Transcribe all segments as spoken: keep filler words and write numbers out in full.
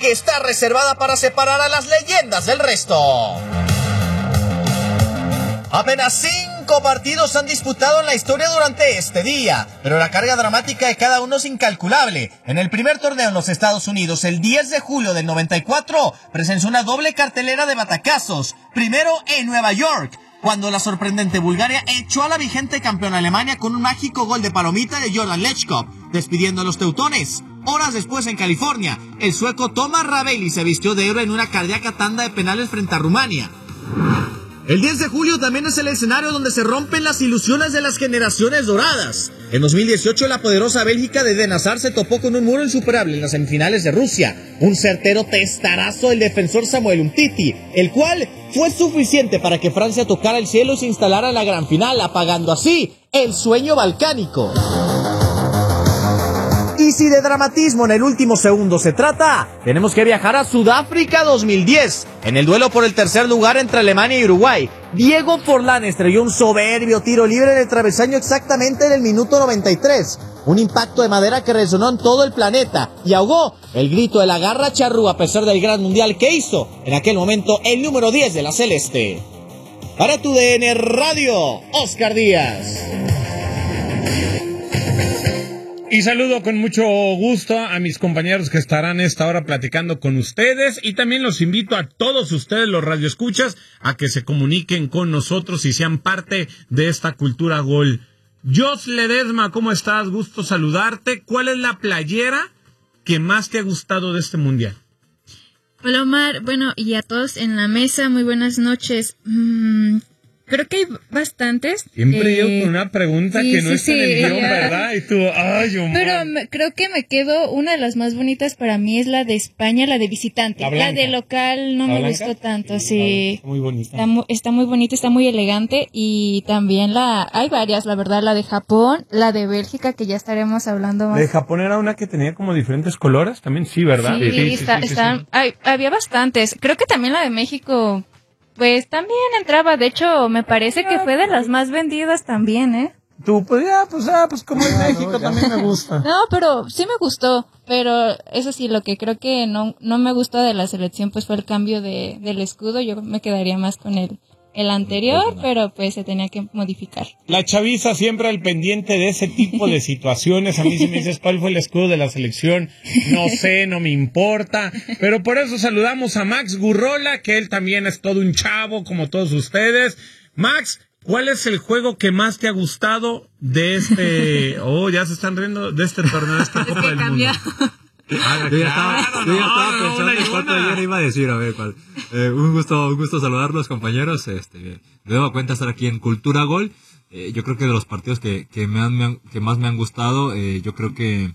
que está reservada para separar a las leyendas del resto. Apenas cinco partidos han disputado en la historia durante este día, pero la carga dramática de cada uno es incalculable. En el primer torneo en los Estados Unidos, el diez de julio del noventa y cuatro, presenció una doble cartelera de batacazos. Primero en Nueva York, cuando la sorprendente Bulgaria echó a la vigente campeona Alemania con un mágico gol de palomita de Jordan Lechkov, despidiendo a los teutones. Horas después en California, el sueco Thomas Ravelli se vistió de héroe en una cardíaca tanda de penales frente a Rumania. El diez de julio también es el escenario donde se rompen las ilusiones de las generaciones doradas. En dos mil dieciocho, la poderosa Bélgica de Eden Hazard se topó con un muro insuperable en las semifinales de Rusia. Un certero testarazo del defensor Samuel Umtiti, el cual fue suficiente para que Francia tocara el cielo y se instalara en la gran final, apagando así el sueño balcánico. Y si de dramatismo en el último segundo se trata, tenemos que viajar a Sudáfrica dos mil diez. En el duelo por el tercer lugar entre Alemania y Uruguay, Diego Forlán estrelló un soberbio tiro libre en el travesaño exactamente en el minuto noventa y tres. Un impacto de madera que resonó en todo el planeta y ahogó el grito de la garra charrúa a pesar del gran mundial que hizo en aquel momento el número diez de la Celeste. Para tu D N Radio, Oscar Díaz. Y saludo con mucho gusto a mis compañeros que estarán esta hora platicando con ustedes, y también los invito a todos ustedes, los radioescuchas, a que se comuniquen con nosotros y sean parte de esta cultura gol. Jos Ledesma, ¿cómo estás? Gusto saludarte. ¿Cuál es la playera que más te ha gustado de este mundial? Hola Omar, bueno, y a todos en la mesa, muy buenas noches. Mm, creo que hay bastantes. Siempre eh, yo con una pregunta sí, que no sí, está en el sí. guión, ¿verdad? Y tú, ay, Omar. Pero me, creo que me quedo, una de las más bonitas para mí es la de España, la de visitante. La La, blanca. de local no ¿La me blanca? gustó tanto, Sí, sí. está muy bonita. Está, mu- está muy bonita, está muy elegante, y también la, hay varias, la verdad, la de Japón, la de Bélgica, que ya estaremos hablando más. ¿La de Japón era una que tenía como diferentes colores? También sí, ¿verdad? Sí, está, está, hay- había bastantes. Creo que también la de México, pues también entraba. De hecho, me parece que fue de las más vendidas también, ¿eh? Tú, pues ya, pues, ah, pues como en México también me gusta. No, pero sí me gustó. Pero eso sí, lo que creo que no, no me gustó de la selección, pues fue el cambio de, del escudo. Yo me quedaría más con el, el anterior, pero pues se tenía que modificar. La chaviza siempre al pendiente de ese tipo de situaciones. A mí si me dices cuál fue el escudo de la selección, no sé, no me importa. Pero por eso saludamos a Max Gurrola, que él también es todo un chavo como todos ustedes. Max, ¿cuál es el juego que más te ha gustado de este... Oh, ya se están riendo de este torneo, de esta Copa del Mundo? Ah, yo ya estaba, yo ya estaba no, no, pensando en cuánto ayer iba a decir, a ver, cuál. Eh, un gusto, un gusto saludarlos, compañeros. Este, me doy cuenta estar aquí en Cultura Gol. Eh, yo creo que de los partidos que, que me han, me han, que más me han gustado, eh, yo creo que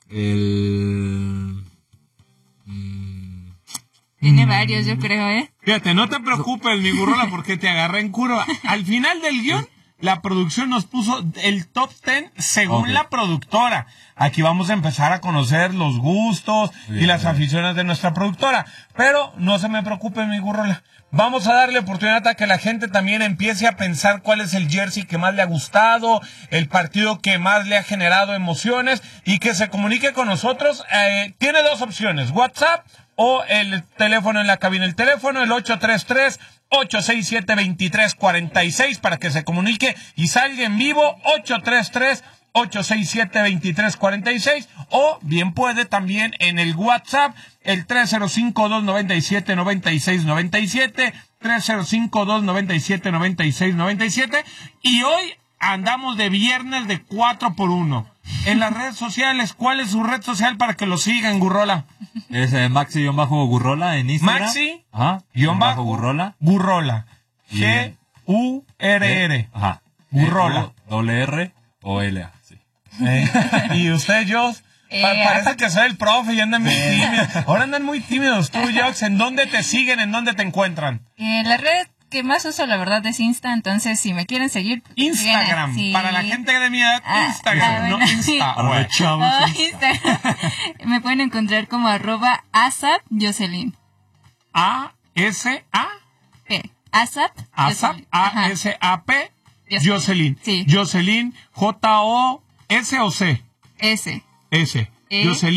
el, mm, Tiene varios, yo creo, ¿eh? Fíjate, no te preocupes, mi Gurrola, porque te agarré en curva. Al final del guión, la producción nos puso el top ten según Okay. la productora. Aquí vamos a empezar a conocer los gustos Bien, y las bien. aficiones de nuestra productora. Pero no se me preocupe, mi Gurrola. Vamos a darle oportunidad a que la gente también empiece a pensar cuál es el jersey que más le ha gustado, el partido que más le ha generado emociones, y que se comunique con nosotros. Eh, tiene dos opciones, WhatsApp o el teléfono en la cabina. El teléfono, el ocho tres tres, ocho seis siete, dos tres cuatro seis, para que se comunique y salga en vivo, ocho tres tres, ocho seis siete, dos tres cuatro seis, o bien puede también en el WhatsApp, el tres cero cinco, dos nueve siete, nueve seis nueve siete, tres cero cinco, dos nueve siete, nueve seis nueve siete, y hoy andamos de viernes de cuatro por uno. En las redes sociales, ¿cuál es su red social para que lo sigan, Gurrola? es eh, Maxi-Gurrola en Instagram. Maxi, Ajá, guión bajo, Gurrola. Gurrola. Y- G U R R. Ajá. Gurrola. Doble R o L A, sí. Eh, ¿Y usted, Jos? Eh, Pa- parece apa- que soy el profe y andan muy tímidos. Ahora andan muy tímidos tú, Jos. ¿En dónde te siguen? ¿En dónde te encuentran? Eh, la red que más uso, la verdad, es Insta. Entonces, si me quieren seguir, Instagram. síganme, sí. Para la gente de mi edad, Ah, Instagram, ah, no bueno, Insta. sí. güey. Oh, Instagram. Me pueden encontrar como arroba asap Jocelyn. A S A P. Asap ASAP, Jocelyn. A Ajá. S A P Jocelyn. Jocelyn. Sí. Jocelyn, J O S o C. S. S. E. Jocelyn.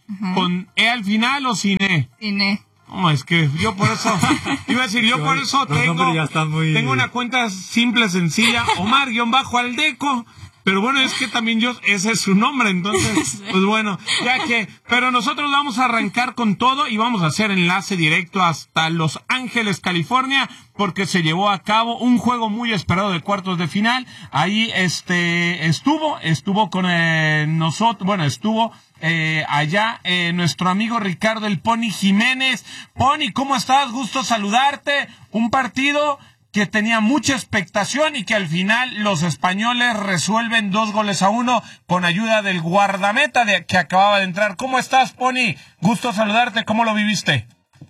Ajá. ¿Con E al final o sin E? Sin E. No, es que yo por eso, iba a decir, yo por eso Los tengo, nombres ya están muy- tengo una cuenta simple, sencilla, Omar-Aldeco, pero bueno, es que también yo, ese es su nombre, entonces, pues bueno, ya que, pero nosotros vamos a arrancar con todo y vamos a hacer enlace directo hasta Los Ángeles, California, porque se llevó a cabo un juego muy esperado de cuartos de final. Ahí este estuvo, estuvo con eh, nosotros, bueno, estuvo eh, allá eh, nuestro amigo Ricardo el Pony Jiménez. Pony, ¿cómo estás? Gusto saludarte. Un partido que tenía mucha expectación y que al final los españoles resuelven dos goles a uno con ayuda del guardameta de, que acababa de entrar. ¿Cómo estás, Pony? Gusto saludarte. ¿Cómo lo viviste?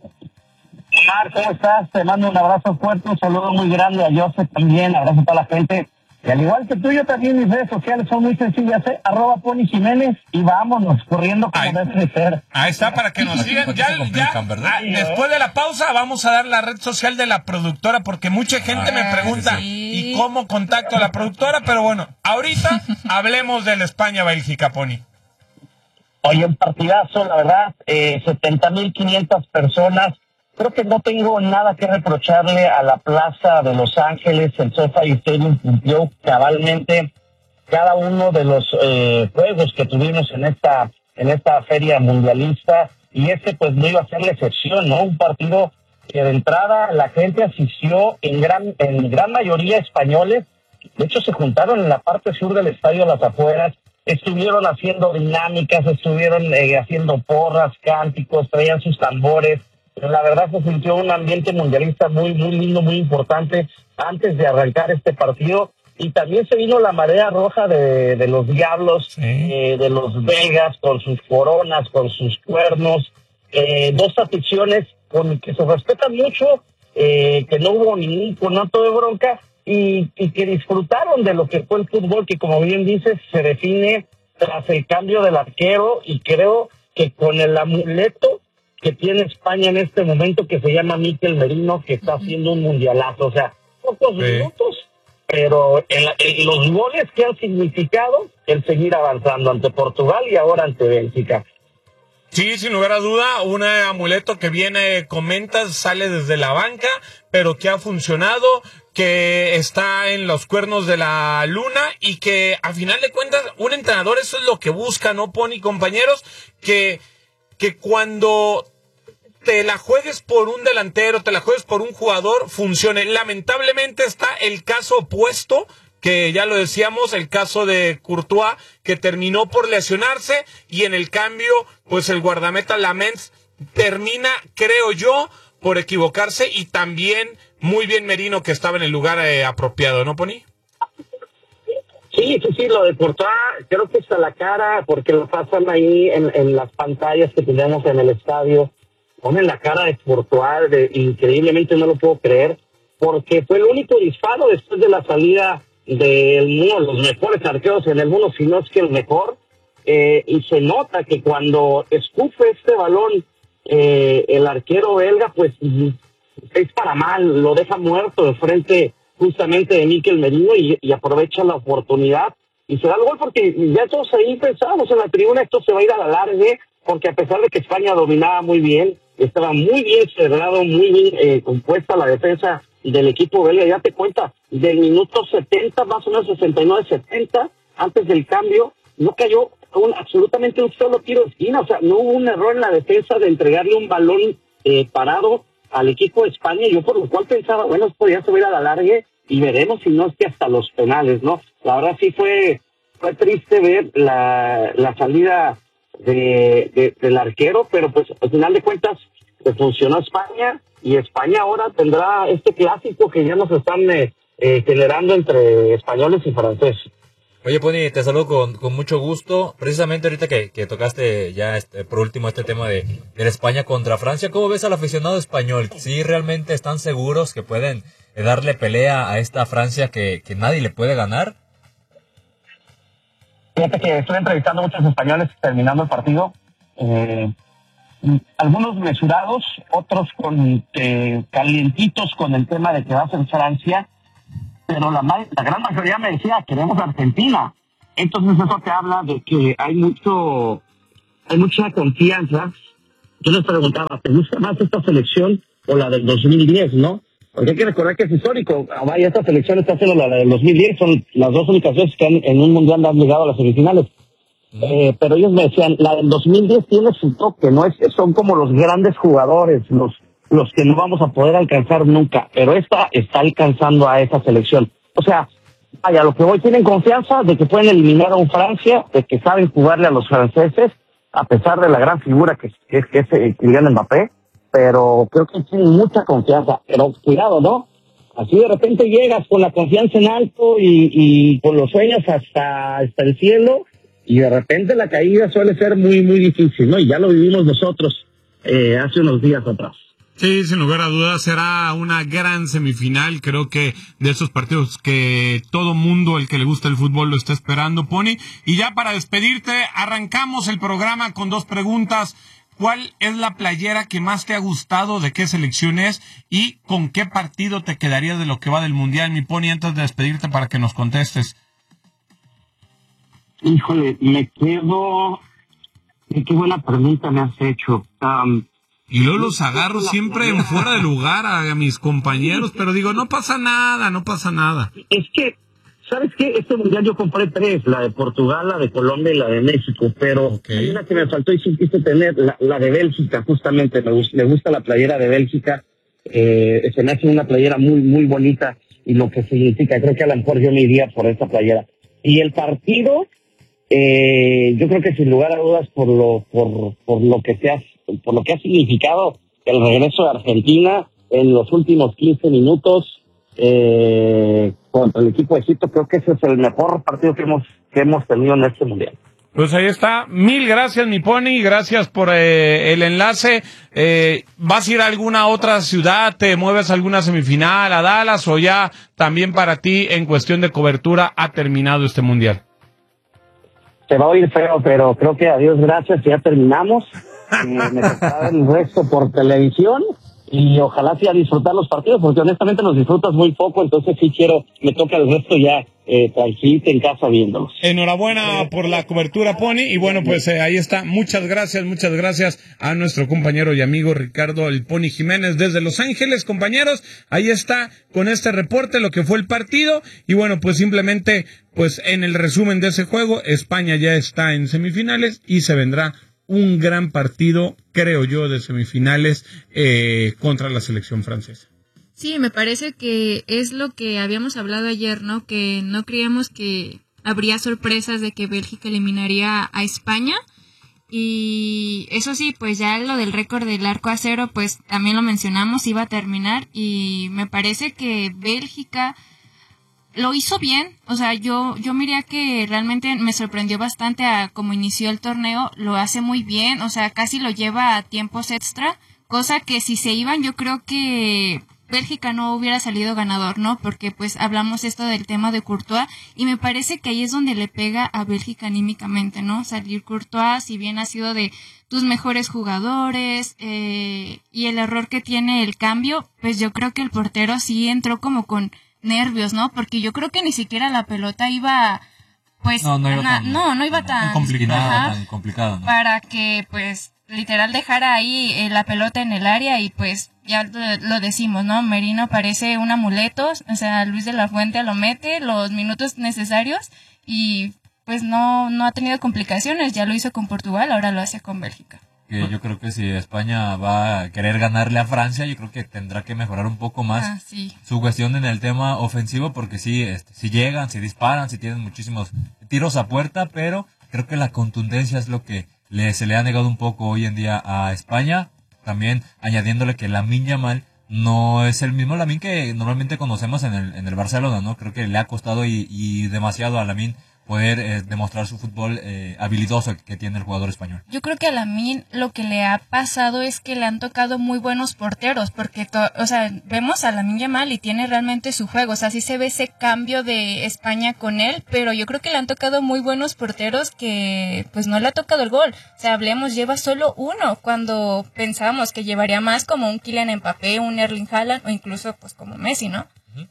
Omar, ¿cómo estás? Te mando un abrazo fuerte, un saludo muy grande a Joseph también, abrazo a toda la gente. Y al igual que tú, yo también mis redes sociales son muy sencillas, ¿eh? Arroba Pony Jiménez y vámonos, corriendo como Ay. debe ser. Ahí está, para que nos sigan. Ya, se complican, ya, ¿verdad? ah, después de la pausa vamos a dar la red social de la productora, porque mucha gente me pregunta, sí. ¿y cómo contacto a la productora? Pero bueno, ahorita hablemos del España-Bélgica, Pony. Oye, un partidazo, la verdad, eh, setenta mil quinientas personas. Creo que no tengo nada que reprocharle a la Plaza de Los Ángeles. El SoFi Stadium cumplió cabalmente cada uno de los eh, juegos que tuvimos en esta en esta feria mundialista, y este pues no iba a ser la excepción, ¿no? Un partido que de entrada la gente asistió en gran en gran mayoría españoles. De hecho, se juntaron en la parte sur del estadio, a las afueras, estuvieron haciendo dinámicas, estuvieron eh, haciendo porras, cánticos, traían sus tambores. Pero la verdad se sintió un ambiente mundialista muy, muy lindo, muy importante antes de arrancar este partido. Y también se vino la marea roja de, de los diablos, Sí. eh, de los belgas, con sus coronas, con sus cuernos. Eh, dos aficiones con que se respetan mucho, eh, que no hubo ningún conato de bronca, y, y que disfrutaron de lo que fue el fútbol, que como bien dices, se define tras el cambio del arquero, y creo que con el amuleto que tiene España en este momento, que se llama Mikel Merino, que está haciendo un mundialazo. O sea, pocos Sí. minutos, pero en, la- en los goles que han significado el seguir avanzando ante Portugal y ahora ante Bélgica. Sí, sin lugar a duda, un eh, amuleto que viene, comentas, sale desde la banca, pero que ha funcionado, que está en los cuernos de la luna y que a final de cuentas un entrenador, eso es lo que busca, ¿no, Pony, compañeros? Que, que cuando te la juegues por un delantero, te la juegues por un jugador, funcione. Lamentablemente está el caso opuesto, que ya lo decíamos, el caso de Courtois, que terminó por lesionarse, y en el cambio, pues el guardameta Lamens termina, creo yo, por equivocarse, y también muy bien Merino, que estaba en el lugar eh, apropiado, ¿no, Pony? Sí, sí, sí, lo de Courtois, creo que está la cara, porque lo pasan ahí en, en las pantallas que tenemos en el estadio. Ponen la cara de Courtois, de, increíblemente no lo puedo creer, porque fue el único disparo después de la salida de uno de los mejores arqueros en el mundo, si no es que el mejor, eh, y se nota que cuando escupe este balón eh, el arquero belga, pues es para mal, lo deja muerto de frente justamente de Mikel Merino, y, y aprovecha la oportunidad y se da el gol, porque ya todos ahí pensábamos en la tribuna, esto se va a ir a la larga, porque a pesar de que España dominaba muy bien, estaba muy bien cerrado, muy bien eh, compuesta la defensa del equipo belga. Ya te cuenta, del minuto setenta, más o menos sesenta y nueve setenta, antes del cambio, no cayó un, absolutamente un solo tiro de esquina. O sea, no hubo un error en la defensa de entregarle un balón eh, parado al equipo de España. Yo por lo cual pensaba, bueno, esto ya se va a ir a la larga y veremos si no es que hasta los penales, ¿no? La verdad sí fue, fue triste ver la, la salida de, de, del arquero, pero pues al final de cuentas pues, funcionó España, y España ahora tendrá este clásico que ya nos están eh, eh, generando entre españoles y franceses. Oye, Pony, te saludo con, con mucho gusto. Precisamente ahorita que, que tocaste ya este, por último este tema de, de la España contra Francia, ¿cómo ves al aficionado español? ¿Sí realmente están seguros que pueden eh, darle pelea a esta Francia que, que nadie le puede ganar? Fíjate que estoy entrevistando a muchos españoles terminando el partido, eh, algunos mesurados, otros con eh, calientitos con el tema de que va a ser Francia, pero la, la gran mayoría me decía, queremos Argentina. Entonces eso te habla de que hay mucho hay mucha confianza. Yo les preguntaba, ¿te gusta más esta selección o la del dos mil diez, no? Porque hay que recordar que es histórico. Vaya, esta selección está haciendo la del dos mil diez, son las dos únicas veces que han, en un mundial han llegado a las semifinales. Uh-huh. Eh, pero ellos me decían, la del dos mil diez tiene su toque, no es, son como los grandes jugadores, los, los que no vamos a poder alcanzar nunca. Pero esta está alcanzando a esa selección. O sea, vaya, lo que voy, tienen confianza de que pueden eliminar a un Francia, de que saben jugarle a los franceses, a pesar de la gran figura que, que, que es Kylian Mbappé. Pero creo que tienen mucha confianza. Pero cuidado, ¿no? Así de repente llegas con la confianza en alto y, y con los sueños hasta, hasta el cielo, y de repente la caída suele ser muy, muy difícil, ¿no? Y ya lo vivimos nosotros eh, hace unos días atrás. Sí, sin lugar a dudas será una gran semifinal. Creo que de esos partidos que todo mundo, el que le gusta el fútbol, lo está esperando, Pony. Y ya para despedirte, arrancamos el programa con dos preguntas. ¿Cuál es la playera que más te ha gustado? ¿De qué selección es? ¿Y con qué partido te quedarías de lo que va del Mundial, mi Pony, antes de despedirte para que nos contestes? Híjole, me quedo... Qué buena pregunta me has hecho. Um, y luego los agarro siempre en fuera de lugar a, a mis compañeros, pero digo, no pasa nada, no pasa nada. Es que, ¿sabes qué? Este Mundial yo compré tres, la de Portugal, la de Colombia y la de México, pero okay. Hay una que me faltó y sí quise tener, la, la de Bélgica, justamente, me, me gusta la playera de Bélgica, eh, se me hace una playera muy, muy bonita, y lo que significa, creo que a lo mejor yo me iría por esta playera. Y el partido, eh, yo creo que sin lugar a dudas, por lo, por, por lo que se ha, por lo que ha significado el regreso de Argentina en los últimos quince minutos, eh, contra el equipo de Egipto, creo que ese es el mejor partido que hemos que hemos tenido en este mundial. Pues ahí está. Mil gracias, mi Pony. Gracias por eh, el enlace. Eh, ¿Vas a ir a alguna otra ciudad? ¿Te mueves a alguna semifinal, a Dallas? ¿O ya también para ti, en cuestión de cobertura, ha terminado este mundial? Se va a oír feo, pero creo que a Dios gracias, ya terminamos. Eh, me tocaba el resto por televisión. Y ojalá sea disfrutar los partidos, porque honestamente los disfrutas muy poco, entonces sí quiero, me toca el resto ya eh, tranquilo en casa viéndolos. Enhorabuena por la cobertura, Pony, y bueno, pues eh, ahí está. Muchas gracias, muchas gracias a nuestro compañero y amigo Ricardo el Pony Jiménez desde Los Ángeles. Compañeros, ahí está con este reporte lo que fue el partido, y bueno, pues simplemente, pues en el resumen de ese juego, España ya está en semifinales y se vendrá un gran partido, creo yo, de semifinales eh, contra la selección francesa. Sí, me parece que es lo que habíamos hablado ayer, ¿no? Que no creíamos que habría sorpresas de que Bélgica eliminaría a España. Y eso sí, pues ya lo del récord del arco a cero, pues también lo mencionamos, iba a terminar. Y me parece que Bélgica lo hizo bien, o sea, yo yo miré que realmente me sorprendió bastante a cómo inició el torneo, lo hace muy bien, o sea, casi lo lleva a tiempos extra, cosa que si se iban yo creo que Bélgica no hubiera salido ganador, ¿no? Porque pues hablamos esto del tema de Courtois y me parece que ahí es donde le pega a Bélgica anímicamente, ¿no? Salir Courtois, si bien ha sido de tus mejores jugadores eh, y el error que tiene el cambio, pues yo creo que el portero sí entró como con nervios, ¿no? Porque yo creo que ni siquiera la pelota iba, pues, no, no iba na, tan, no, no iba tan complicado, tan complicado, ¿no? Para que, pues, literal dejara ahí eh, la pelota en el área y, pues, ya lo, lo decimos, ¿no? Merino parece un amuleto, o sea, Luis de la Fuente lo mete los minutos necesarios y, pues, no, no ha tenido complicaciones, ya lo hizo con Portugal, ahora lo hace con Bélgica. Que yo creo que si España va a querer ganarle a Francia, yo creo que tendrá que mejorar un poco más ah, sí. su cuestión en el tema ofensivo, porque sí, este, si llegan, si disparan, si tienen muchísimos tiros a puerta, pero creo que la contundencia es lo que le, se le ha negado un poco hoy en día a España. También añadiéndole que Lamine Yamal no es el mismo Lamine que normalmente conocemos en el, en el Barcelona, ¿no? Creo que le ha costado y, y demasiado a Lamine poder eh, demostrar su fútbol eh, habilidoso que tiene el jugador español. Yo creo que a Lamine lo que le ha pasado es que le han tocado muy buenos porteros, porque, to- o sea, vemos a Lamine Yamal y tiene realmente su juego, o sea, sí se ve ese cambio de España con él, pero yo creo que le han tocado muy buenos porteros que, pues, no le ha tocado el gol. O sea, hablemos, lleva solo uno, cuando pensábamos que llevaría más como un Kylian Mbappé, un Erling Haaland, o incluso, pues, como Messi, ¿no?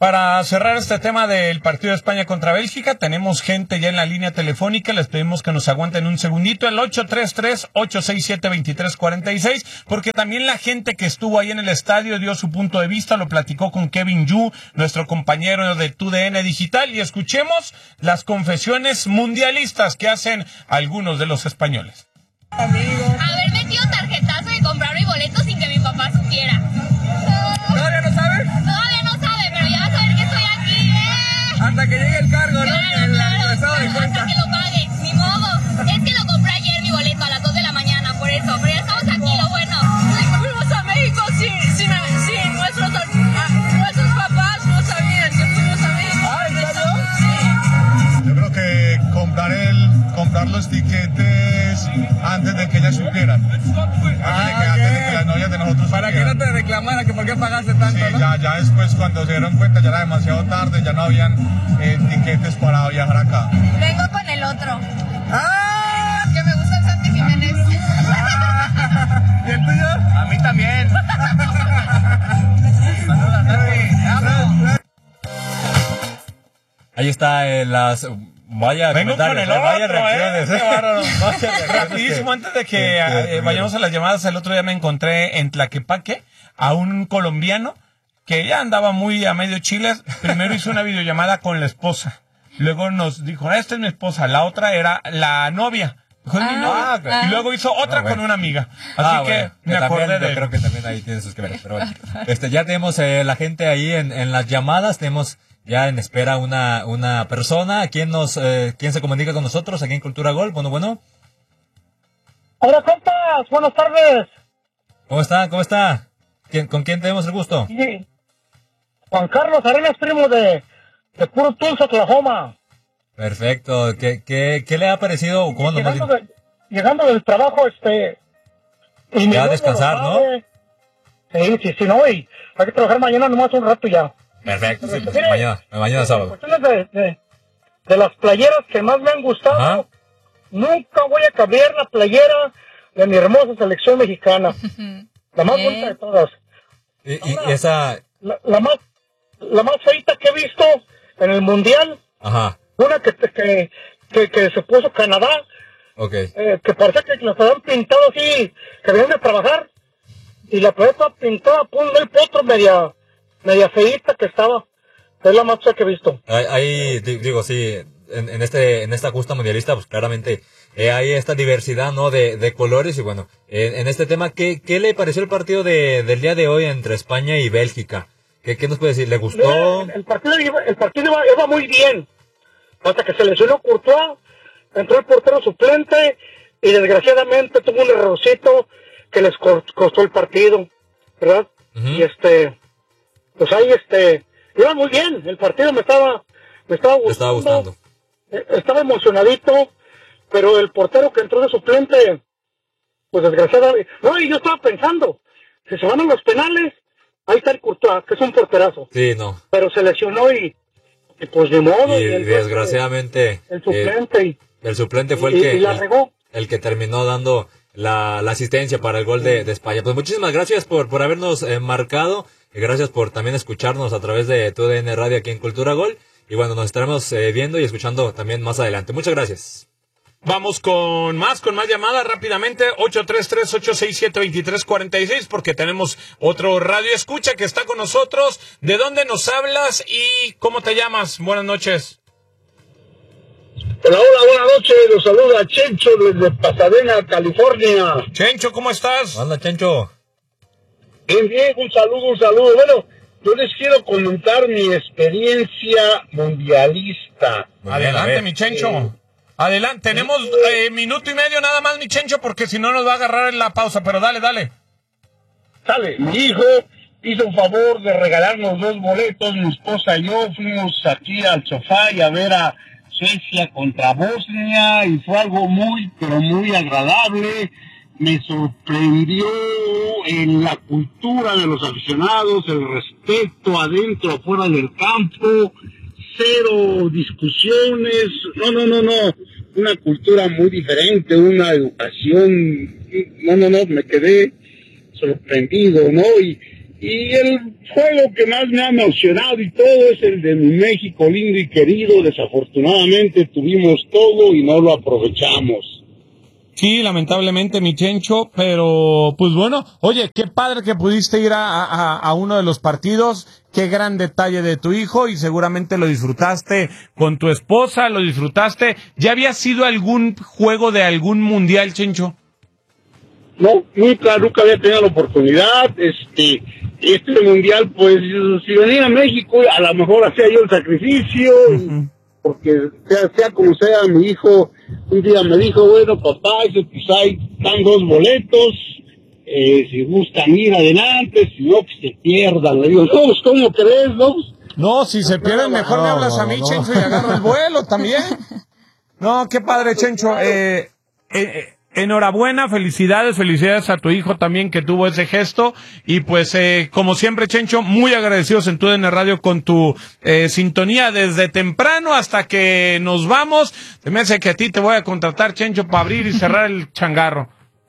Para cerrar este tema del partido de España contra Bélgica, tenemos gente ya en la línea telefónica, les pedimos que nos aguanten un segundito, el ocho tres tres, ocho seis siete, dos tres cuatro seis, porque también la gente que estuvo ahí en el estadio dio su punto de vista, lo platicó con Kevin Yu, nuestro compañero de T U D N Digital, y escuchemos las confesiones mundialistas que hacen algunos de los españoles. Amigo. Haber metido tarjetazo y comprar mi boleto sin que mi papá supiera. ¿Todavía no sabes? Todavía no sabe, pero ya va a saber que estoy aquí. ¡Eh! Hasta que llegue el cargo, ¿no? Claro, el, claro, el estado de cuenta. hasta que lo pague, ni modo. Es que lo compré ayer mi boleto a las dos de la mañana, por eso. Pero ya estamos aquí, lo bueno. Fuimos a México sin, sin, sin nuestros, nuestros papás, no sabían que fuimos a México. Ah, ¿en serio? Sí. Yo creo que comprar el, comprar los tiquetes antes de que ellas supieran. Ah, antes, de que, antes de que las novias de nosotros Para supieran. que no te reclamara que por qué pagaste tanto, Sí, ¿no? ya, ya después cuando se dieron cuenta ya era demasiado tarde, ya no habían eh, tiquetes para viajar acá. Vengo con el otro. ¡Ah! Que me gusta el Santi Jiménez. ¿Y el tuyo? A mí también. Ahí está eh, las... Vaya Vengo con el comentarios, vaya otro, ¿eh? reacciones, Qué bárbaro. Vaya reacciones Rapidísimo, que- antes de que, que- que- eh, vayamos a las llamadas, el otro día me encontré en Tlaquepaque a un colombiano que ya andaba muy a medio chiles. Primero hizo una videollamada con la esposa. Luego nos dijo, esta es mi esposa. La otra era la novia. Dijo, "Es mi Ah, novia". ah. Y luego hizo otra Ah, bueno. con una amiga. Así Ah, que bueno, me que acordé también, de yo él. creo que también ahí tiene sus que ver, pero bueno. Este, ya tenemos eh, la gente ahí en, en las llamadas, tenemos ya en espera una, una persona. ¿Quién nos, eh, quién se comunica con nosotros aquí en Cultura Gol? Bueno, bueno. Hola, compas, buenas tardes. ¿Cómo está? ¿Cómo está? ¿Quién, ¿Con quién tenemos el gusto? Sí. Juan Carlos Arenas, primo de, de puro Tulsa, Oklahoma. Perfecto. ¿Qué, qué, qué le ha parecido? ¿Cómo nos Llegando, de- llegando del trabajo, este... y mi Ya a novio descansar, lo ¿no? sabe. Sí, sí, sí, no, y hay que trabajar mañana nomás un rato ya. Perfecto, sí, pues, Mire, mañana, mañana sábado. Cuestiones de, de, de las playeras que más me han gustado, Ajá. nunca voy a cambiar la playera de mi hermosa selección mexicana. La más Bien. bonita de todas. Y, y- y esa... La, la más la más feita que he visto en el Mundial, Ajá, una que, que, que, que se puso Canadá, ok. eh, que parecía que las habían pintado así, que venían de trabajar, y la playera estaba pintada, pum, el potro, media, media feita que estaba. Es la más fea que he visto. Ahí, ahí, di- digo, sí, en, en este en esta justa mundialista, pues claramente eh, hay esta diversidad, ¿no? De, de colores y bueno, eh, en este tema, ¿qué, ¿qué le pareció el partido de, del día de hoy entre España y Bélgica? ¿Qué, qué nos puede decir? ¿Le gustó? El, el partido, iba, el partido iba, iba muy bien, hasta que se lesionó Courtois, entró el portero suplente, y desgraciadamente tuvo un errorcito que les co- costó el partido, ¿verdad? Ujú. Y este, pues ahí este, iba muy bien, el partido me estaba, me estaba ¿Le estaba gustando, gustando? eh, estaba emocionadito, pero el portero que entró de suplente, pues desgraciadamente, no, y yo estaba pensando, si se van a los penales, ahí está el Courtois, que es un porterazo, Sí, no. pero se lesionó y, y pues de modo, Y, y entonces, desgraciadamente el eh, suplente, y, el suplente fue el y- que y la el, regó. el que terminó dando la, la asistencia para el gol de, de España. Pues muchísimas gracias por, por habernos eh, marcado. Y gracias por también escucharnos a través de T U D N Radio aquí en Cultura Gol. Y bueno, nos estaremos eh, viendo y escuchando también más adelante. Muchas gracias. Vamos con más, con más llamadas rápidamente, ocho tres tres, ocho seis siete, dos tres cuatro seis, porque tenemos otro radio escucha que está con nosotros. ¿De dónde nos hablas y cómo te llamas? Buenas noches. Hola, hola, buenas noches, los saluda Chencho desde Pasadena, California. Chencho, ¿cómo estás? Hola, Chencho. Bien, bien, un saludo, un saludo. Bueno, yo les quiero comentar mi experiencia mundialista. Muy bien, a Adelante, ver. mi Chencho. Adelante, tenemos eh, minuto y medio nada más, mi Chencho, porque si no nos va a agarrar en la pausa, pero dale, dale. Sale, mi hijo hizo un favor de regalarnos dos boletos, mi esposa y yo fuimos aquí al sofá y a ver a Suecia contra Bosnia y fue algo muy, pero muy agradable. Me sorprendió en la cultura de los aficionados, el respeto adentro, afuera del campo, cero discusiones, no, no, no, no, una cultura muy diferente, una educación, no, no, no, me quedé sorprendido, ¿no? Y, Y el juego que más me ha emocionado y todo es el de mi México lindo y querido. Desafortunadamente tuvimos todo y no lo aprovechamos. Sí, lamentablemente, mi Chencho, pero pues bueno, oye, qué padre que pudiste ir a, a, a uno de los partidos, qué gran detalle de tu hijo y seguramente lo disfrutaste con tu esposa, lo disfrutaste. ¿Ya había sido algún juego de algún mundial, Chencho? No, nunca, nunca había tenido la oportunidad. Este, este mundial, pues, si venía a México, a lo mejor hacía yo el sacrificio. Uh-huh. Porque sea, sea como sea, mi hijo un día me dijo, bueno, papá, dice, pues ahí están dos boletos, eh, si gustan ir adelante, si no, que se pierdan. Le digo, no, pues, ¿cómo crees, no? No, si se pierden, mejor no, me hablas no, a mí, no. Chencho, y agarro el vuelo también. No, qué padre, Chencho. Eh, eh, enhorabuena, felicidades, felicidades a tu hijo también que tuvo ese gesto y pues eh, como siempre, Chencho, muy agradecidos en tu D N Radio con tu eh, sintonía desde temprano hasta que nos vamos. Se me hace que a ti te voy a contratar, Chencho, para abrir y cerrar el changarro.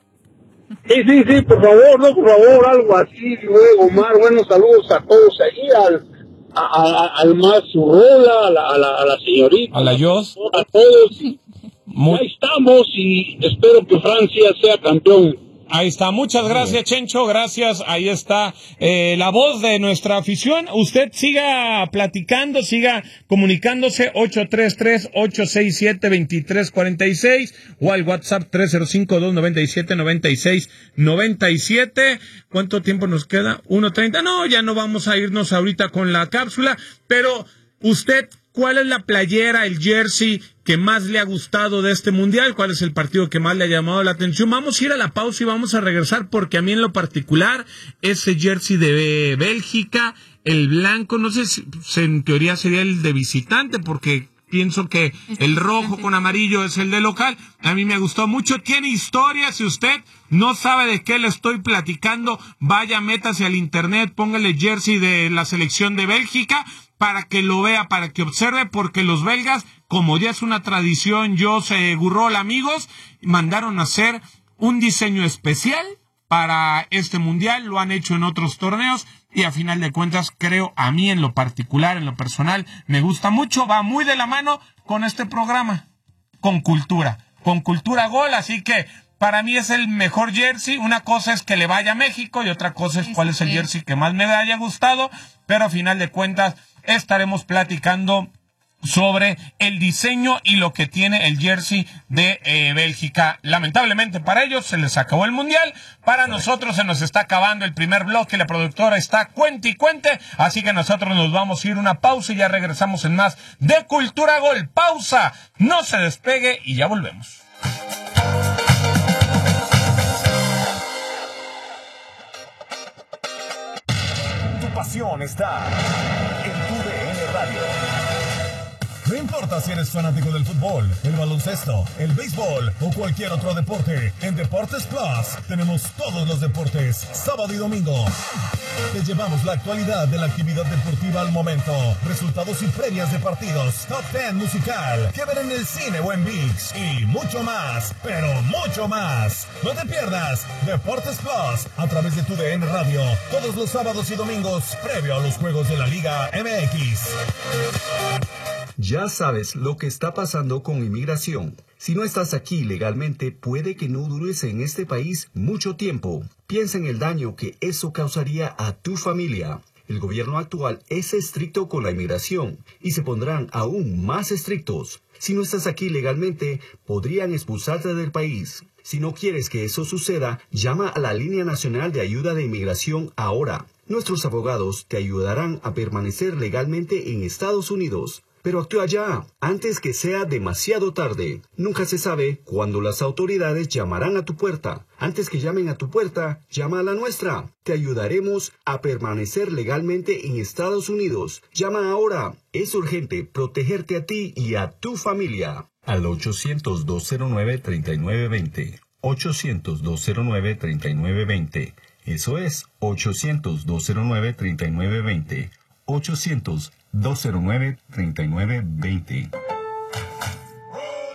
Sí, sí, sí, por favor, no, por favor, algo así, luego, Omar, buenos saludos a todos ahí, al, a, a, al más Zurrola, a la, a, la, a la señorita, a la Yos, a todos. Muy... Ahí estamos y espero que Francia sea campeón. Ahí está, muchas gracias, Chencho, gracias, ahí está eh, la voz de nuestra afición. Usted siga platicando, siga comunicándose ocho tres tres, ocho seis siete, dos tres cuatro seis o al WhatsApp tres cero cinco, dos nueve siete, nueve seis nueve siete. ¿Cuánto tiempo nos queda? uno treinta. No, ya no vamos a irnos ahorita con la cápsula, pero usted, ¿cuál es la playera, el jersey que más le ha gustado de este mundial? ¿Cuál es el partido que más le ha llamado la atención? Vamos a ir a la pausa y vamos a regresar porque a mí en lo particular ese jersey de Bélgica, el blanco, no sé si en teoría sería el de visitante porque pienso que el rojo con amarillo es el de local. A mí me gustó mucho. Tiene historia. Si usted no sabe de qué le estoy platicando, vaya, métase al internet, póngale jersey de la selección de Bélgica para que lo vea, para que observe, porque los belgas, como ya es una tradición, yo se Gurrola, amigos, mandaron a hacer un diseño especial para este mundial, lo han hecho en otros torneos y a final de cuentas creo, a mí en lo particular, en lo personal, me gusta mucho, va muy de la mano con este programa, con cultura, con Cultura Gol, así que para mí es el mejor jersey. Una cosa es que le vaya a México y otra cosa es cuál es el jersey que más me haya gustado, pero a final de cuentas estaremos platicando sobre el diseño y lo que tiene el jersey de eh, Bélgica. Lamentablemente para ellos se les acabó el mundial, para nosotros se nos está acabando el primer bloque, la productora está cuente y cuente, así que nosotros nos vamos a ir una pausa y ya regresamos en más de Cultura Gol. Pausa, no se despegue y ya volvemos. Tu pasión está en tu D N Radio. No importa si eres fanático del fútbol, el baloncesto, el béisbol o cualquier otro deporte, en Deportes Plus tenemos todos los deportes, sábado y domingo. Te llevamos la actualidad de la actividad deportiva al momento, resultados y previas de partidos, top diez musical, que ver en el cine o en ViX y mucho más, pero mucho más. No te pierdas Deportes Plus a través de tu D N Radio, todos los sábados y domingos, previo a los juegos de la Liga M X. Ya sabes lo que está pasando con inmigración. Si no estás aquí legalmente, puede que no dures en este país mucho tiempo. Piensa en el daño que eso causaría a tu familia. El gobierno actual es estricto con la inmigración y se pondrán aún más estrictos. Si no estás aquí legalmente, podrían expulsarte del país. Si no quieres que eso suceda, llama a la Línea Nacional de Ayuda de Inmigración ahora. Nuestros abogados te ayudarán a permanecer legalmente en Estados Unidos. Pero actúa ya, antes que sea demasiado tarde. Nunca se sabe cuándo las autoridades llamarán a tu puerta. Antes que llamen a tu puerta, llama a la nuestra. Te ayudaremos a permanecer legalmente en Estados Unidos. Llama ahora. Es urgente protegerte a ti y a tu familia. Al ochocientos, dos cero nueve, treinta y nueve veinte. ochocientos, dos cero nueve, treinta y nueve veinte. Eso es ochocientos, dos cero nueve, treinta y nueve veinte. ochocientos, dos cero nueve, treinta y nueve veinte.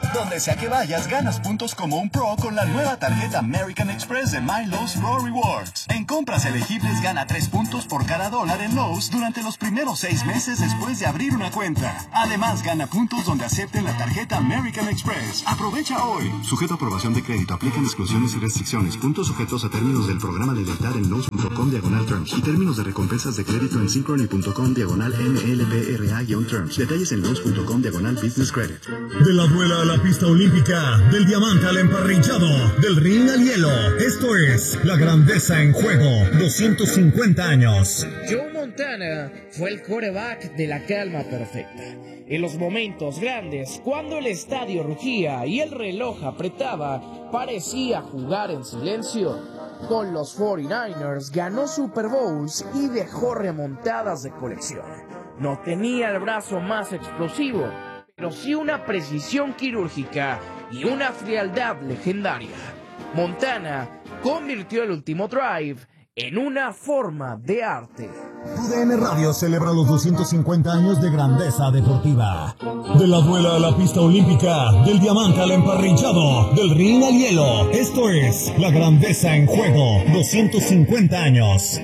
Donde sea que vayas, ganas puntos como un pro con la nueva tarjeta American Express de My Lowe's Pro Rewards. En compras elegibles gana tres puntos por cada dólar en Lowe's durante los primeros seis meses después de abrir una cuenta. Además, gana puntos donde acepten la tarjeta American Express. Aprovecha hoy. Sujeto a aprobación de crédito. Aplican exclusiones y restricciones. Puntos sujetos a términos del programa de lealtad en Lowe's punto com diagonal terms y términos de recompensas de crédito en synchrony punto com diagonal M L B R A-terms. Detalles en Lowe's punto com diagonal business credit. De la duela a la pista olímpica, del diamante al emparrillado, del ring al hielo. Esto es la grandeza en juego. doscientos cincuenta años. Joe Montana fue el quarterback de la calma perfecta. En los momentos grandes, cuando el estadio rugía y el reloj apretaba, parecía jugar en silencio. Con los cuarenta y nueve ers ganó Super Bowls y dejó remontadas de colección. No tenía el brazo más explosivo, pero sí una precisión quirúrgica y una frialdad legendaria. Montana convirtió el último drive en una forma de arte. Tu D N Radio celebra los doscientos cincuenta años de grandeza deportiva. De la duela a la pista olímpica, del diamante al emparrillado, del ring al hielo. Esto es la grandeza en juego. doscientos cincuenta años.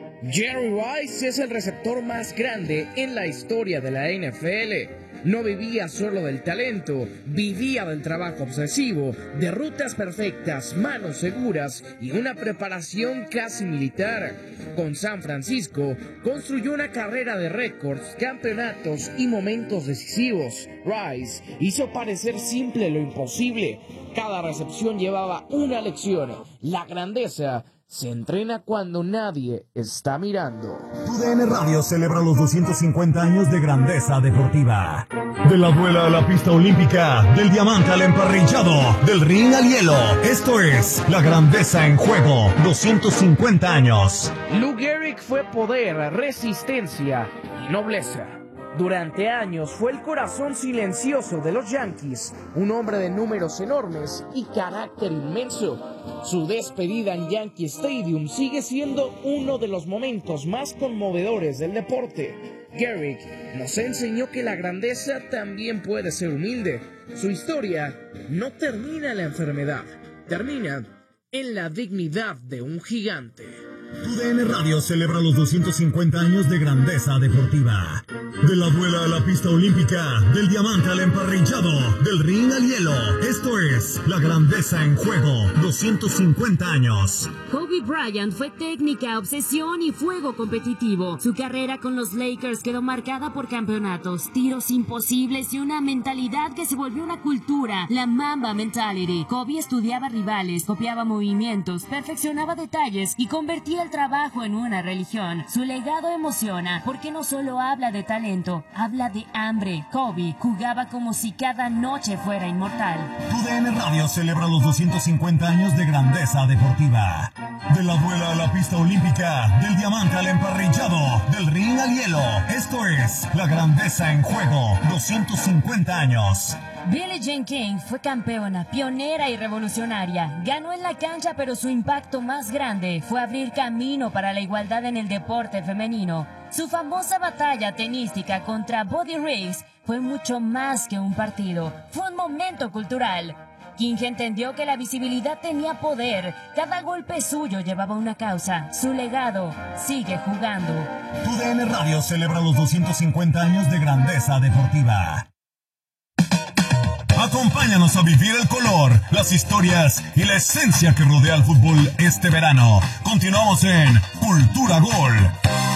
Jerry Rice es el receptor más grande en la historia de la N F L. No vivía solo del talento, vivía del trabajo obsesivo, de rutas perfectas, manos seguras y una preparación casi militar. Con San Francisco, construyó una carrera de récords, campeonatos y momentos decisivos. Rice hizo parecer simple lo imposible. Cada recepción llevaba una lección. La grandeza se entrena cuando nadie está mirando. Tu D N Radio celebra los doscientos cincuenta años de grandeza deportiva. De la duela a la pista olímpica, del diamante al emparrillado, del ring al hielo. Esto es la grandeza en juego. doscientos cincuenta años. Lou Gehrig fue poder, resistencia y nobleza. Durante años fue el corazón silencioso de los Yankees, un hombre de números enormes y carácter inmenso. Su despedida en Yankee Stadium sigue siendo uno de los momentos más conmovedores del deporte. Gehrig nos enseñó que la grandeza también puede ser humilde. Su historia no termina en la enfermedad, termina en la dignidad de un gigante. Tu D N Radio celebra los doscientos cincuenta años de grandeza deportiva. De la duela a la pista olímpica, del diamante al emparrillado, del ring al hielo. Esto es la grandeza en juego. doscientos cincuenta años. Kobe Bryant fue técnica, obsesión y fuego competitivo. Su carrera con los Lakers quedó marcada por campeonatos, tiros imposibles y una mentalidad que se volvió una cultura, la Mamba Mentality. Kobe estudiaba rivales, copiaba movimientos, perfeccionaba detalles y convertía el trabajo en una religión. Su legado emociona porque no solo habla de talento, habla de hambre. Kobe jugaba como si cada noche fuera inmortal. Tu D N Radio celebra los doscientos cincuenta años de grandeza deportiva. De la duela a la pista olímpica, del diamante al emparrillado, del ring al hielo. Esto es la grandeza en juego. doscientos cincuenta años. Billie Jean King fue campeona, pionera y revolucionaria. Ganó en la cancha, pero su impacto más grande fue abrir camino para la igualdad en el deporte femenino. Su famosa batalla tenística contra Buddy Riggs fue mucho más que un partido. Fue un momento cultural. King entendió que la visibilidad tenía poder. Cada golpe suyo llevaba una causa. Su legado sigue jugando. Tu D N Radio celebra los doscientos cincuenta años de grandeza deportiva. Acompáñanos a vivir el color, las historias y la esencia que rodea al fútbol este verano. Continuamos en Cultura Gol.